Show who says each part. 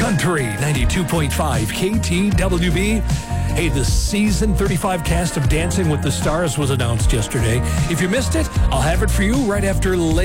Speaker 1: Country 92.5 KTWB. Hey, the season 35 cast of Dancing with the Stars was announced yesterday. If you missed it, I'll have it for you right after